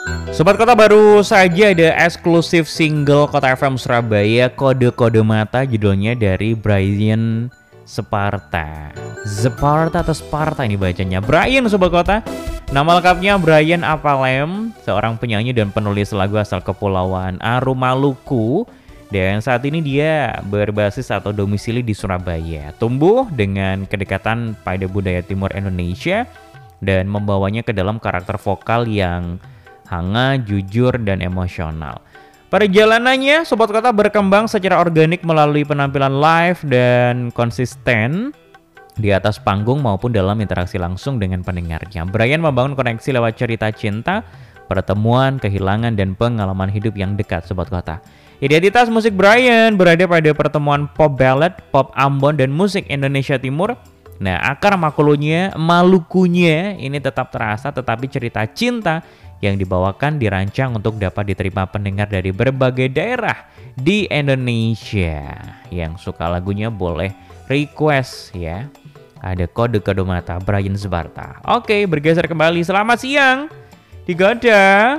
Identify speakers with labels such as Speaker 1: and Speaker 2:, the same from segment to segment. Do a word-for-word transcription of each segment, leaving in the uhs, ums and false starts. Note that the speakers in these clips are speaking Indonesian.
Speaker 1: Sobat Kota, baru saja ada eksklusif single Kota F M Surabaya, Kode-Kode Mata, judulnya dari Brian Sparta. Sparta atau Sparta ini bacanya. Brian, Sobat Kota. Nama lengkapnya Brian Apalem, seorang penyanyi dan penulis lagu asal Kepulauan Aru, Maluku. Dan saat ini dia berbasis atau domisili di Surabaya. Tumbuh dengan kedekatan pada budaya timur Indonesia dan membawanya ke dalam karakter vokal yang hangat, jujur, dan emosional. Perjalanannya, Sobat Kota, berkembang secara organik melalui penampilan live dan konsisten di atas panggung maupun dalam interaksi langsung dengan pendengarnya. Brian membangun koneksi lewat cerita cinta, pertemuan, kehilangan, dan pengalaman hidup yang dekat, Sobat Kota. Identitas musik Brian berada pada pertemuan pop ballad, pop Ambon, dan musik Indonesia Timur. Nah, akar makulunya, Malukunya ini tetap terasa, tetapi cerita cinta yang dibawakan dirancang untuk dapat diterima pendengar dari berbagai daerah di Indonesia. Yang suka lagunya boleh request ya. Ada Kode-Kode Mata, Brian Sparta. Oke, bergeser kembali. Selamat siang Digoda.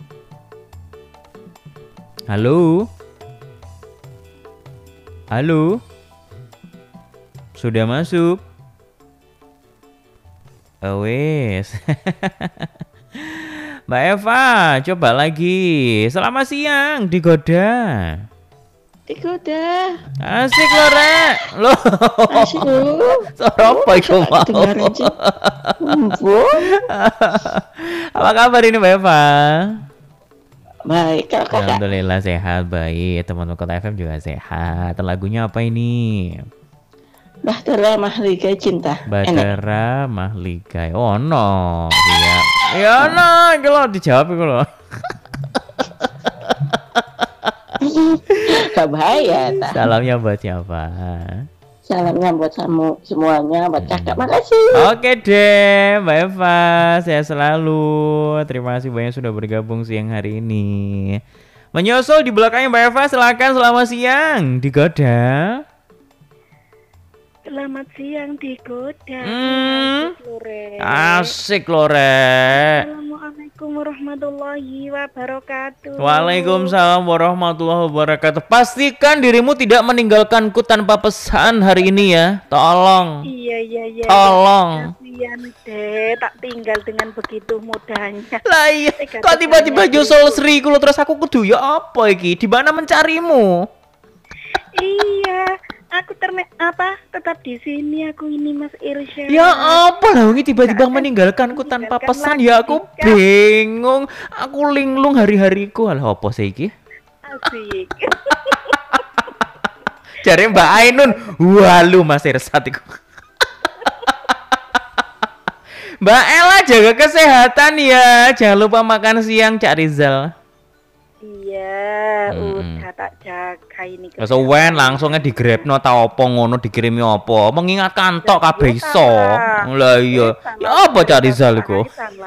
Speaker 1: Halo. Halo. Sudah masuk? Oh, wes. Mbak Eva, coba lagi. Selamat siang, Digoda.
Speaker 2: Digoda.
Speaker 1: Asik loh, Rek. Loh.
Speaker 2: Asik loh.
Speaker 1: Suara apa itu mau? Apa kabar ini, Mbak Eva?
Speaker 2: Baik, kakak.
Speaker 1: Alhamdulillah sehat, baik. Teman-teman Kota F M juga sehat. Lagunya apa ini?
Speaker 2: Bahtera Mahligai Cinta.
Speaker 1: Bahtera Mahligai. Oh no. Iya. Ya no, kalau dijawab itu loh.
Speaker 2: Gak bahaya tak?
Speaker 1: Salamnya buat siapa?
Speaker 2: Salamnya buat kamu semuanya, buat kakak. Makasih.
Speaker 1: Oke deh, Mbak Eva, sehat selalu. Terima kasih banyak sudah bergabung siang hari ini. Menyusul di belakangnya Mbak Eva, silakan. Selamat siang, Digoda.
Speaker 3: Selamat siang, Digoda.
Speaker 1: Hmm.
Speaker 3: Asik, Lore.
Speaker 1: Asik, Lore.
Speaker 3: Assalamualaikum warahmatullahi wabarakatuh.
Speaker 1: Waalaikumsalam warahmatullahi wabarakatuh. Pastikan dirimu tidak meninggalkanku tanpa pesan hari ini ya. Tolong.
Speaker 3: Iya, iya, iya.
Speaker 1: Tolong.
Speaker 3: Kasihan deh, tak tinggal dengan begitu mudahnya.
Speaker 1: Lah iya, kok tiba-tiba nyusul Sri kulo terus aku kudu ya apa iki? Di mana mencarimu?
Speaker 3: Iya. Aku terme apa tetap di sini, aku ini Mas Irsyad.
Speaker 1: Ya apa lah ini tiba-tiba meninggalkanku tanpa pesan, ya aku bingung. Aku linglung hari-hariku. Alah apa sih iki?
Speaker 3: Asik.
Speaker 1: Jare Mbak Ainun, walu Mas Irsyad iku. Mbak Ella, jaga kesehatan ya. Jangan lupa makan siang, Cak Rizal.
Speaker 3: Iya,
Speaker 1: Hmm.
Speaker 3: udah tak jaga ini.
Speaker 1: Kesuwen langsungnya digrabno ta opo ngono, dikirimi opo. Mengingatkan tok kabeh iso. Lah iya. Ya apa Cak Rizal iku?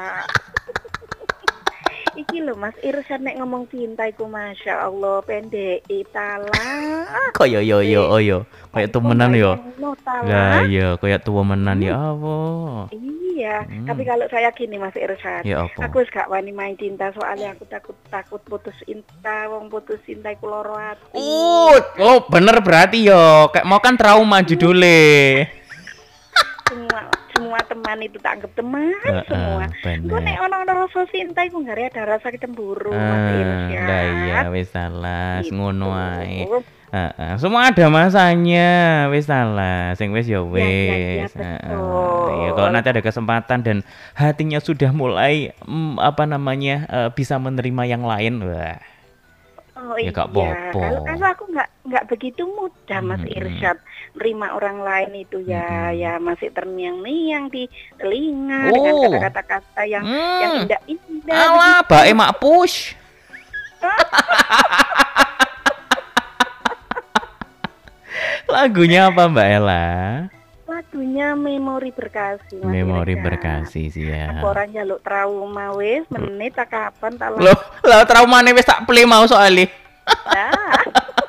Speaker 3: Iki lho Mas Irsyad nek ngomong cinta iku Masya Allah pendek tala.
Speaker 1: Kaya yo yo yo. Kayak temenan yo. Lah iya, kayak temenan ya apa.
Speaker 3: Iya, hmm. Tapi kalau saya gini Mas Irsyad,
Speaker 1: ya,
Speaker 3: aku gak wani main cinta soalnya aku takut takut putus cinta, wong putus cinta iku loro ati.
Speaker 1: Uh, oh bener berarti yo, kayak mau kan trauma judulnya.
Speaker 3: Semua semua teman itu tak anggap teman uh, semua. Gue nek ono rasa cinta iku gak ada rasa cemburu uh, Mas Irsyad.
Speaker 1: Lah iya wis salah, ngono ae. Uh, uh. Semua ada masanya, wis salah, sing wis ya wis. Ya, ya, ya, uh, ya, kalau nanti ada kesempatan dan hatinya sudah mulai mm, apa namanya uh, bisa menerima yang lain, wah.
Speaker 3: Oh
Speaker 1: ya,
Speaker 3: iya. Kalau, kalau aku nggak nggak begitu mudah Mas hmm. Irsyad menerima orang lain itu ya, hmm. ya masih terngiang-niang di telinga oh. dengan kata-kata yang hmm. yang indah-indah.
Speaker 1: Alah, bae mak push. Lagunya apa Mbak Ella?
Speaker 3: Lagunya Memori Berkasih.
Speaker 1: Memori Berkasih sih ya.
Speaker 3: Aku orang jaluk trauma wis menit tak kapan tak
Speaker 1: Loh, lah traumane wis tak play mau soalnya.
Speaker 3: Nah.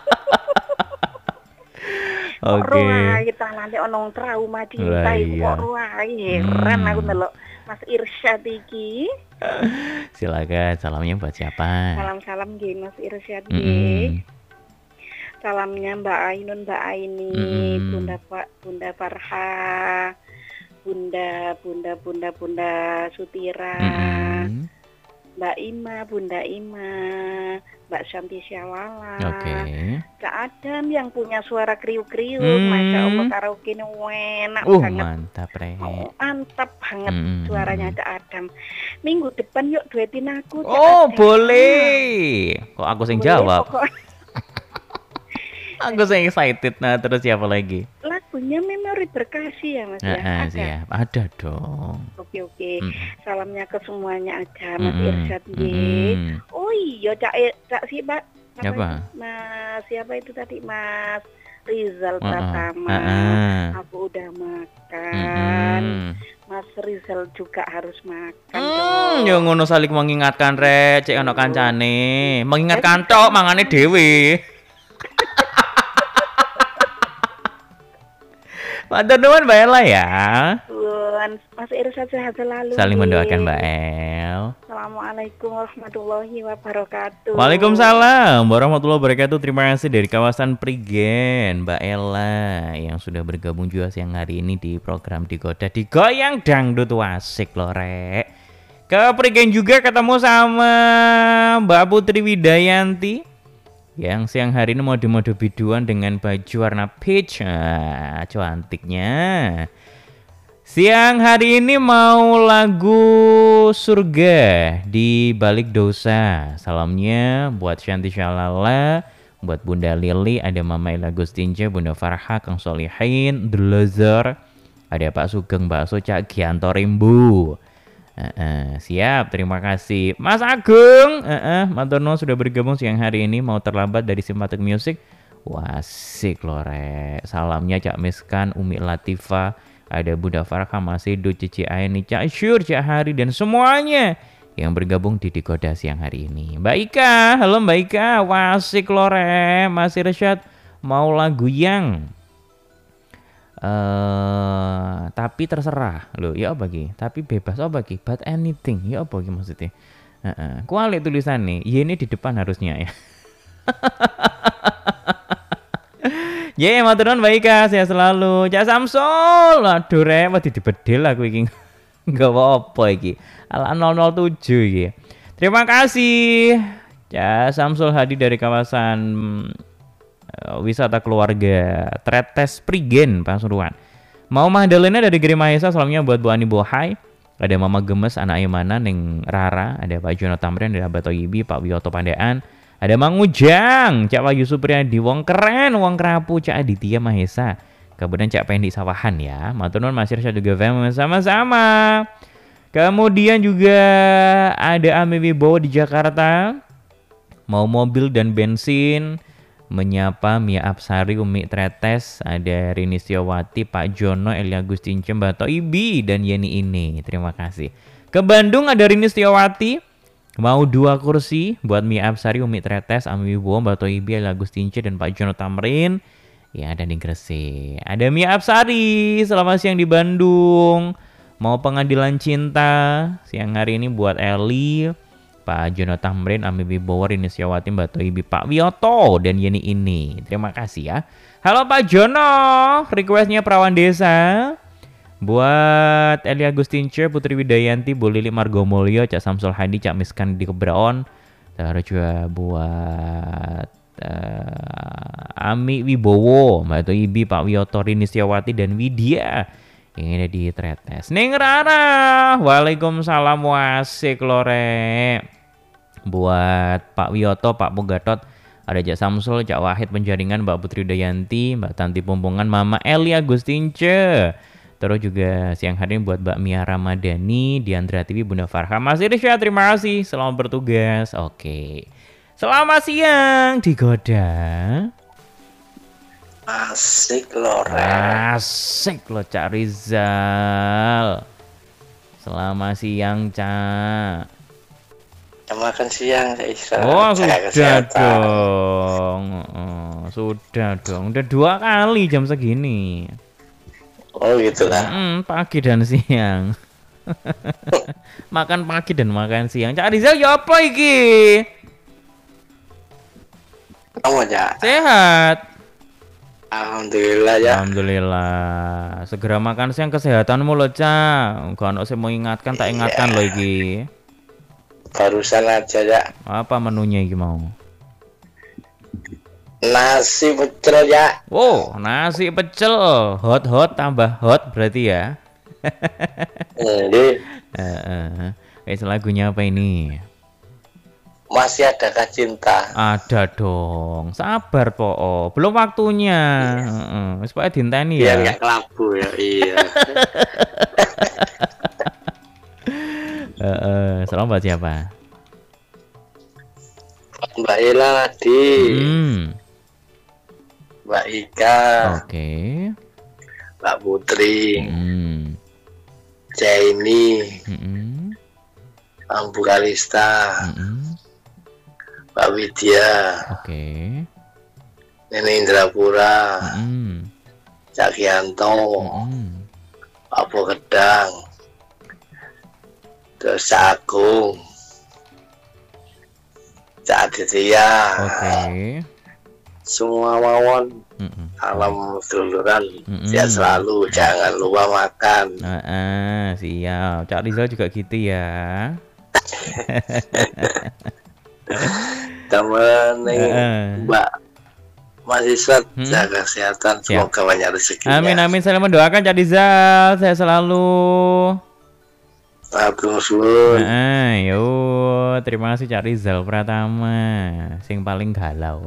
Speaker 1: Oke.
Speaker 3: Okay. Kita nanti onong trauma cinta iku kok ruai heran aku ndelok Mas Irsyad iki.
Speaker 1: Silakan, salamnya buat siapa?
Speaker 3: Salam-salam nggih Mas Irsyad
Speaker 1: Mm-mm.
Speaker 3: nggih. Salamnya Mbak Ainun, Mbak Aini,
Speaker 1: Mm-mm.
Speaker 3: Bunda Pak, Bunda Farha, Bunda, Bunda, Bunda, Bunda Sutira,
Speaker 1: Mm-mm.
Speaker 3: Mbak Ima, Bunda Ima, Mbak Shanti Syawala,
Speaker 1: Oke.
Speaker 3: Kak Adam yang punya suara kriuk-kriuk,
Speaker 1: Hmm.
Speaker 3: Masya Allah karaoke ini enak
Speaker 1: Uh,
Speaker 3: banget.
Speaker 1: mantap, Re.
Speaker 3: Oh, mantap banget
Speaker 1: Mm-mm.
Speaker 3: suaranya Kak Adam. Minggu depan yuk duetin aku. Kak
Speaker 1: Oh,
Speaker 3: Adam.
Speaker 1: boleh. Kok aku sing
Speaker 3: Boleh,
Speaker 1: jawab?
Speaker 3: pokok-
Speaker 1: Aku sing excited. Nah, terus siapa lagi?
Speaker 3: Lagunya Memori Berkasih ya Mas ya.
Speaker 1: Heeh,
Speaker 3: Ada.
Speaker 1: siap. Ada dong.
Speaker 3: Oke oke.
Speaker 1: Mm.
Speaker 3: Salamnya ke semuanya ada Mas
Speaker 1: Mm-mm.
Speaker 3: Irsyad nggih.
Speaker 1: Mm-mm.
Speaker 3: Oh iya Cak E- Cak si Pak.
Speaker 1: Siapa?
Speaker 3: itu? Mas siapa itu tadi Mas Rizal
Speaker 1: Heeh.
Speaker 3: Pratama.
Speaker 1: Heeh.
Speaker 3: Aku udah makan.
Speaker 1: Mm-mm.
Speaker 3: Mas Rizal juga harus makan
Speaker 1: Hmm,
Speaker 3: dong.
Speaker 1: yo ngono saling mengingatkan Rek, cek ono kancane. Mengingatkan tok mangane dhewe. Matur nuwun Mbak Ella ya.
Speaker 3: Tuhan, Mas Irsyad sehat selalu.
Speaker 1: Saling
Speaker 3: nggih.
Speaker 1: mendoakan Mbak El.
Speaker 3: Assalamualaikum warahmatullahi wabarakatuh.
Speaker 1: Waalaikumsalam warahmatullahi wabarakatuh. Terima kasih dari kawasan Prigen Mbak Ella yang sudah bergabung juga siang hari ini di program Digoda Digoyang Dangdut Wasik loh Rek. Ke Prigen juga ketemu sama Mbak Putri Widayanti yang siang hari ini mode-mode biduan dengan baju warna peach. Ah, cantiknya. Siang hari ini mau lagu Surga di Balik Dosa. Salamnya buat Shanti Shalala, buat Bunda Lili, ada Mama Ella Gustinja, Bunda Farha, Kang Solihin, The Lazar, ada Pak Sugeng Bakso, Cak Gianto Rimbu. Uh, uh, siap, terima kasih Mas Agung. uh, uh, Matur nuwun sudah bergabung siang hari ini. Mau terlambat dari Simpatik Music. Wasik loh Rek. Salamnya Cak Miskan, Umi Latifa, ada Bunda Farha, Mas Edo, Cici Aini, Cak Syur, Cak Hari, dan semuanya yang bergabung di Digoda siang hari ini. Mbak Ika, halo Mbak Ika. Wasik loh Rek. Mas Irsyad mau lagu yang Uh, tapi terserah loh, ya apa ki? Tapi bebas apa ki? But anything, ya apa ki maksudnya? Uh-uh. Kualik tulisan nih, ya ini di depan harusnya ya. Ya, yeah, matur nuwun Mbak Ika, sehat selalu. Cak Samsul, aduh repot dibedil aku iki. Enggak apa-apa iki. Ala nol nol tujuh iki. Terima kasih. Cak Samsul Hadi dari kawasan wisata keluarga Tretes Prigen Pasuruan. Mau Mahdalena dari Giri Mahesa, salamnya buat Bu Ani Bohai. Ada Mama Gemes, anak Aymana, Neng Rara, ada Pak Jono Tamrin, ada Abah Toyibi, Pak Wiyoto Pandaan, ada Mang Ujang, Cak Wahyu Supriyadi, wong keren, wong kerapu, Cak Aditya Mahesa. Kemudian Cak Pendi Sawahan ya. Matur nuwun Mas Irsyad juga fam sama-sama. Kemudian juga ada Ami Wibowo di Jakarta. Mau mobil dan bensin, menyapa Mia Apsari, Umi Tretes, ada Rini Setiawati, Pak Jono, Elia Agustince, Mbak Toibi, dan Yeni ini. Terima kasih. Ke Bandung ada Rini Setiawati, mau dua kursi buat Mia Apsari, Umi Tretes, Ami Wibowo, Mbak Toibi, Elia Agustince, dan Pak Jono Tamrin. Ya, ada di Gresik. Ada Mia Apsari, selamat siang di Bandung. Mau Pengadilan Cinta, siang hari ini buat Eli, Pak Jono Tamrin, Ami Wibowo, Rini Setiawati, Mbak Toibi, Pak Wiyoto, dan Yeni ini. Terima kasih ya. Halo Pak Jono, requestnya Perawan Desa. Buat Elia Agustince, Putri Widayanti, Bu Lili Margomulyo, Cak Samsul Hadi, Cak Miskan di Kebraon. Terus juga buat uh, Ami Wibowo, Mbak Toibi, Pak Wiyoto, Rini Setiawati, dan Widya yang ada di Tretes. Neng Rara, waalaikumsalam, wasik lore. Buat Pak Wiyoto, Pak Pugatot, ada Cak Samsul, Cak Wahid Penjaringan, Mbak Putri Dayanti, Mbak Tanti Pumpungan, Mama Elia Agustince. Terus juga siang hari ini buat Mbak Mia Ramadhani, Diandra T V, Bunda Farha, Mas Irsya, terima kasih, selamat bertugas. Oke, selamat siang Digoda.
Speaker 4: Asik loh,
Speaker 1: asik loh Cak Rizal. Selamat siang Cak.
Speaker 4: Ya, makan siang Cak Isra.
Speaker 1: Oh sudah
Speaker 4: kesehatan.
Speaker 1: dong, oh, sudah dong, udah dua kali jam segini.
Speaker 4: Oh gitu lah.
Speaker 1: Hmm, pagi dan siang. Makan pagi dan makan siang. Cak Rizal ya apa iki?
Speaker 4: Kamu ya.
Speaker 1: Sehat.
Speaker 4: Alhamdulillah ya.
Speaker 1: Alhamdulillah. Segera makan siang, kesehatanmu loh, Cak. Enggak ono sing mau ingatkan, tak ingatkan
Speaker 4: Iya.
Speaker 1: loh iki.
Speaker 4: Barusan aja ya.
Speaker 1: Apa menunya iki mau?
Speaker 4: Nasi pecel ya.
Speaker 1: Wow, nasi pecel. Hot-hot tambah hot berarti ya.
Speaker 4: Ini
Speaker 1: Heeh. Wes lagunya apa ini?
Speaker 4: masih adakah cinta?
Speaker 1: Ada dong. Sabar po. Belum waktunya. Heeh. Wis pokoke dinteni
Speaker 4: Biar
Speaker 1: ya.
Speaker 4: nggak kelabu ya. Iya.
Speaker 1: Heeh. Salam buat siapa?
Speaker 4: Mbak Ila tadi,
Speaker 1: Hmm.
Speaker 4: Mbak Ika,
Speaker 1: Oke.
Speaker 4: Mbak Putri,
Speaker 1: Hmm.
Speaker 4: Jaini,
Speaker 1: Hmm.
Speaker 4: Ambu Kalista,
Speaker 1: Hmm.
Speaker 4: Mbak Widya,
Speaker 1: Oke.
Speaker 4: Nenek Indrapura,
Speaker 1: Hmm.
Speaker 4: Cak Gianto,
Speaker 1: Hmm.
Speaker 4: Pak Bo Gedang, terus Cak Agung, Cak Aditya,
Speaker 1: Oke.
Speaker 4: semua mawon,
Speaker 1: Hmm.
Speaker 4: alam duluran,
Speaker 1: Mm-mm.
Speaker 4: sehat selalu, jangan lupa makan.
Speaker 1: Heeh, siap. Cak Rizal juga gitu ya.
Speaker 4: Temen
Speaker 1: Heeh.
Speaker 4: Mbak mahasiswa
Speaker 1: Hmm.
Speaker 4: jaga kesehatan,
Speaker 1: Siap.
Speaker 4: semoga banyak rezekinya.
Speaker 1: Amin amin. Saya mendoakan Cak Rizal saya selalu.
Speaker 4: Agung suwun.
Speaker 1: Heeh, yo, terima kasih Cak Rizal Pratama, sing paling galau.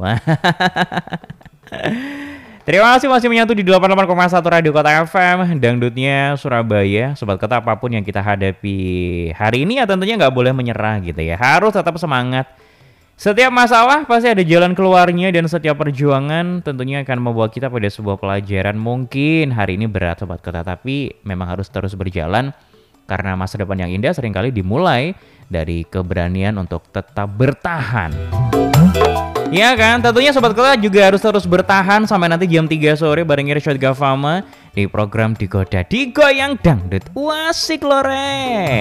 Speaker 1: Terima kasih masih menyatu di delapan puluh delapan koma satu Radio Kota F M, dangdutnya Surabaya. Sobat Kota, apapun yang kita hadapi hari ini ya tentunya nggak boleh menyerah gitu ya. Harus tetap semangat. Setiap masalah pasti ada jalan keluarnya dan setiap perjuangan tentunya akan membawa kita pada sebuah pelajaran. Mungkin hari ini berat Sobat Kota, tapi memang harus terus berjalan karena masa depan yang indah seringkali dimulai dari keberanian untuk tetap bertahan. Ya kan, tentunya Sobat Kota juga harus terus bertahan sampai nanti jam tiga sore bareng Irsyad Gafama di program Digoda Digoyang Dangdut. Wasik lore.